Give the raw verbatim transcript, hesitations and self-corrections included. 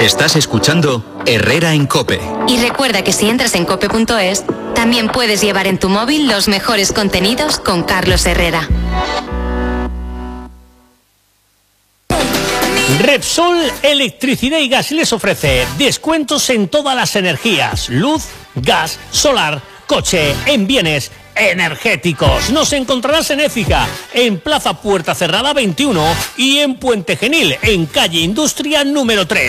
Estás escuchando Herrera en COPE. Y recuerda que si entras en cope punto es, también puedes llevar en tu móvil los mejores contenidos con Carlos Herrera. Repsol Electricidad y Gas les ofrece descuentos en todas las energías: luz, gas, solar, coche, en bienes energéticos. Nos encontrarás en Écija, en Plaza Puerta Cerrada veintiuno y en Puente Genil, en calle Industria número tres.